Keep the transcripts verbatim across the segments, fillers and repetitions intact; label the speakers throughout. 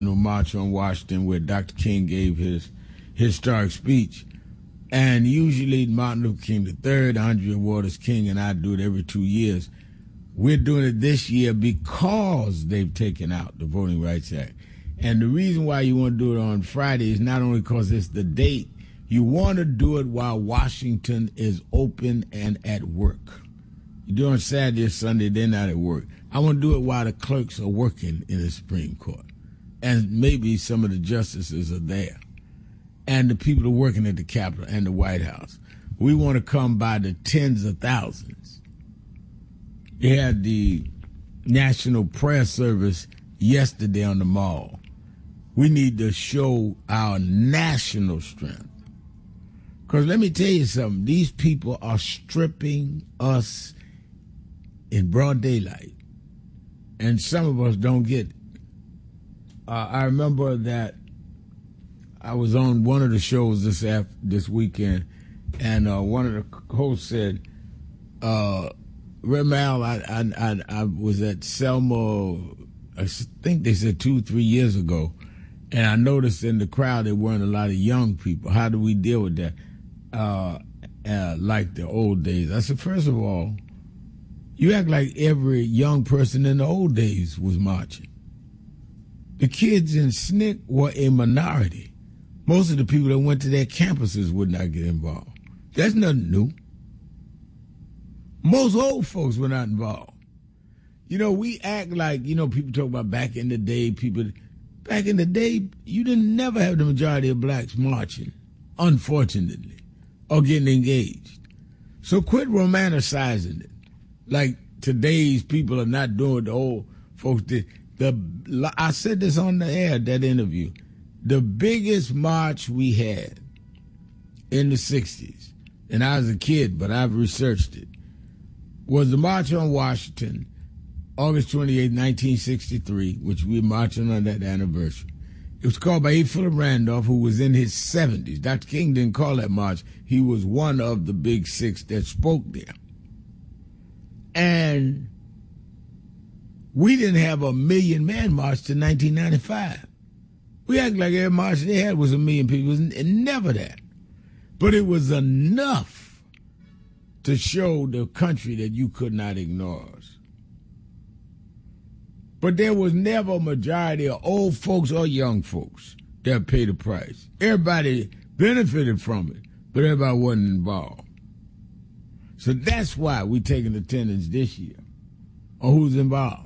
Speaker 1: March on Washington, where Doctor King gave his historic speech. And usually Martin Luther King the third, Andrea Waters King, and I do it every two years. We're doing it this year because they've taken out the Voting Rights Act. And the reason why you want to do it on Friday is not only because it's the date, you want to do it while Washington is open and at work. You do it on Saturday or Sunday, they're not at work. I want to do it while the clerks are working in the Supreme Court. And maybe some of the justices are there. And the people are working at the Capitol and the White House. We want to come by the tens of thousands. They had the National Prayer Service yesterday on the Mall. We need to show our national strength. Because let me tell you something. These people are stripping us in broad daylight. And some of us don't get it. Uh, I remember that I was on one of the shows this after, this weekend, and uh, one of the hosts said, uh, Remal, I, I, I, I was at Selma, I think they said two, three years ago, and I noticed in the crowd there weren't a lot of young people. How do we deal with that? Uh, uh, like the old days. I said, first of all, you act like every young person in the old days was marching. The kids in S N C C were a minority. Most of the people that went to their campuses would not get involved. That's nothing new. Most old folks were not involved. You know, we act like, you know, people talk about back in the day, people, back in the day, you didn't never have the majority of blacks marching, unfortunately, or getting engaged. So quit romanticizing it. Like today's people are not doing what the old folks did. The, I said this on the air, that interview. The biggest march we had in the sixties, and I was a kid, but I've researched it, was the March on Washington, August twenty-eighth, nineteen sixty-three, which we're marching on that anniversary. It was called by A. Philip Randolph, who was in his seventies. Doctor King didn't call that march. He was one of the big six that spoke there. And we didn't have a million man march till nineteen ninety-five. We act like every march they had was a million people. It was never that. But it was enough to show the country that you could not ignore us. But there was never a majority of old folks or young folks that paid the price. Everybody benefited from it, but everybody wasn't involved. So that's why we're taking attendance this year. Or who's involved.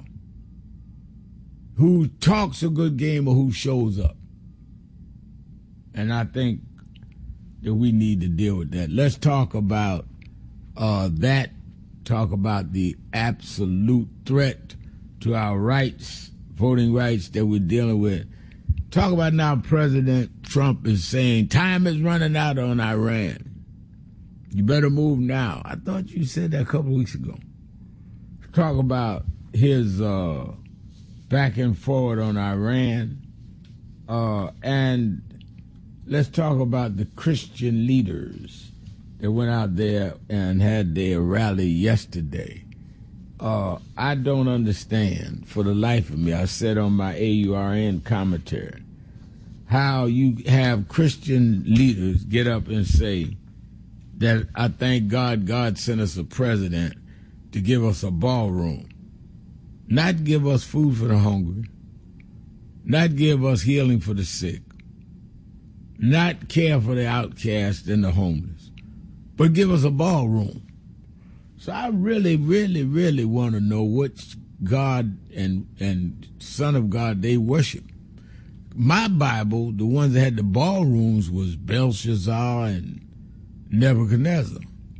Speaker 1: Who talks a good game or who shows up. And I think that we need to deal with that. Let's talk about uh, that, talk about the absolute threat to our rights, voting rights that we're dealing with. Talk about now President Trump is saying time is running out on Iran. You better move now. I thought you said that a couple of weeks ago. Talk about his uh, back and forward on Iran. Uh, and let's talk about the Christian leaders that went out there and had their rally yesterday. Uh, I don't understand, for the life of me, I said on my A U R N commentary, how you have Christian leaders get up and say that I thank God God sent us a president to give us a ballroom, not give us food for the hungry, not give us healing for the sick, not care for the outcast and the homeless, but give us a ballroom. So I really, really, really want to know which God and, and Son of God they worship. My Bible, the ones that had the ballrooms was Belshazzar and Nebuchadnezzar.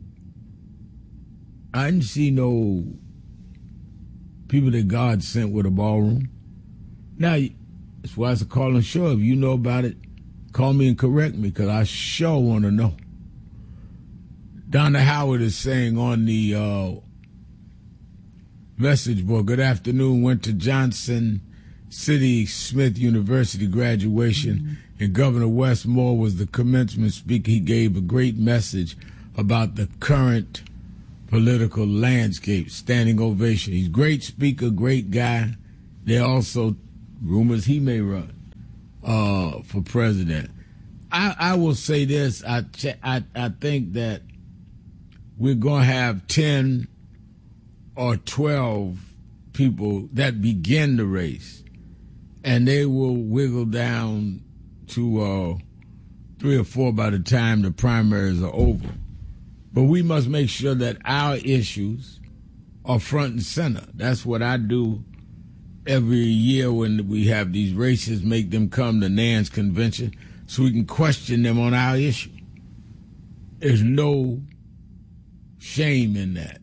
Speaker 1: I didn't see no people that God sent with a ballroom. Now, that's why it's a call and show. If you know about it, call me and correct me, because I sure want to know. Donna Howard is saying on the uh, message board, good afternoon, went to Johnson City Smith University graduation, mm-hmm. and Governor Wes Moore was the commencement speaker. He gave a great message about the current political landscape, standing ovation. He's a great speaker, great guy. There are also rumors he may run. uh, for president. I, I will say this. I, ch- I I think that we're going to have ten or twelve people that begin the race, and they will wiggle down to uh, three or four by the time the primaries are over. But we must make sure that our issues are front and center. That's what I do every year when we have these races, make them come to Nance Convention so we can question them on our issue. There's no shame in that.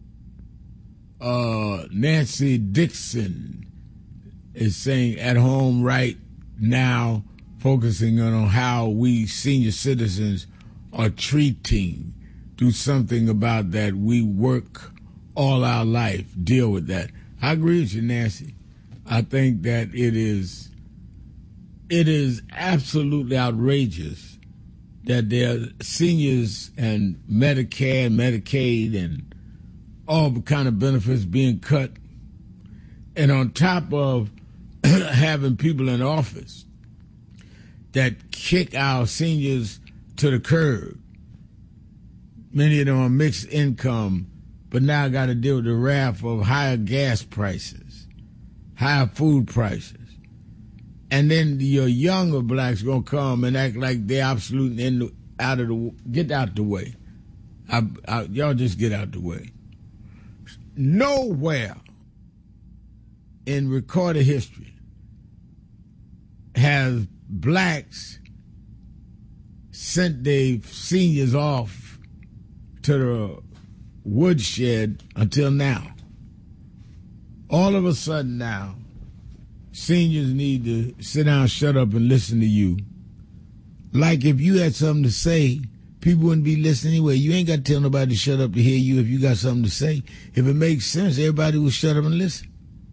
Speaker 1: Uh, Nancy Dixon is saying at home right now, focusing on how we senior citizens are treating. Do something about that. We work all our life. Deal with that. I agree with you, Nancy. I think that it is it is absolutely outrageous that there are seniors and Medicare and Medicaid and all the kind of benefits being cut. And on top of having people in office that kick our seniors to the curb, many of them are mixed income, but now got to deal with the wrath of higher gas prices, higher food prices. And then your younger blacks going to come and act like they're absolute in the, out of the, get out the way. I, I, y'all just get out the way. Nowhere in recorded history has blacks sent their seniors off to the woodshed until now. All of a sudden now, seniors need to sit down, shut up, and listen to you. Like if you had something to say, people wouldn't be listening anyway. You ain't got to tell nobody to shut up to hear you if you got something to say. If it makes sense, everybody will shut up and listen.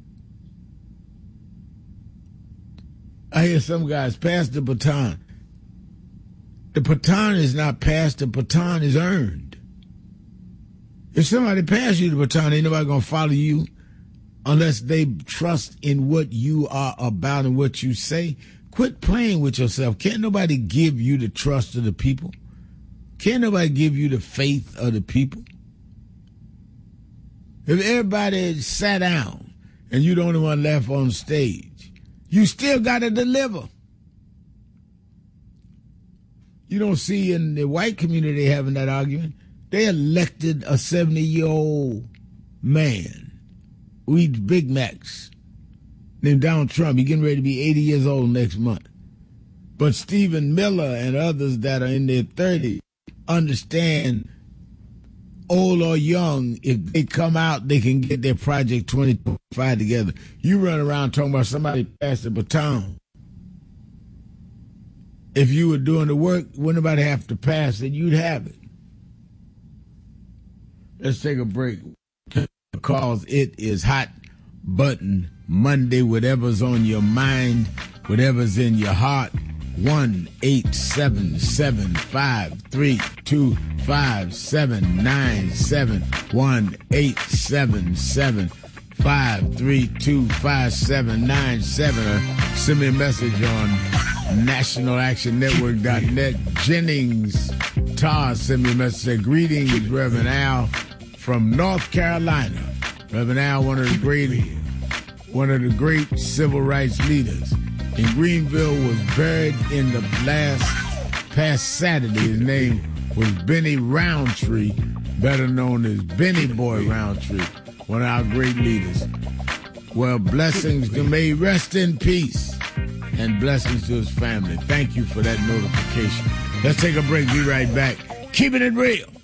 Speaker 1: I hear some guys pass the baton. The baton is not passed, the baton is earned. If somebody passes you the baton, ain't nobody going to follow you unless they trust in what you are about and what you say. Quit playing with yourself. Can't nobody give you the trust of the people? Can't nobody give you the faith of the people? If everybody sat down and you the only one left on stage, you still got to deliver. You don't see in the white community having that argument. They elected a seventy-year-old man who eats Big Macs named Donald Trump. He's getting ready to be eighty years old next month. But Stephen Miller and others that are in their thirties understand, old or young, if they come out, they can get their Project twenty-five together. You run around talking about somebody passed the baton. If you were doing the work, wouldn't nobody have to pass it, you'd have it. Let's take a break because it is Hot Button Monday. Whatever's on your mind, whatever's in your heart, one eight seven seven five three two five seven nine seven, one eight seven seven five three two five seven nine seven, or send me a message on national action network dot net. Jennings Tar sent me a message, say, greetings, Reverend Al from North Carolina. Reverend Al, one of the great, one of the great civil rights leaders in Greenville, was buried in the last past Saturday. His name was Benny Roundtree, better known as Benny Boy Roundtree, one of our great leaders. Well, blessings to may rest in peace, and blessings to his family. Thank you for that notification. Let's take a break. Be right back. Keeping it real.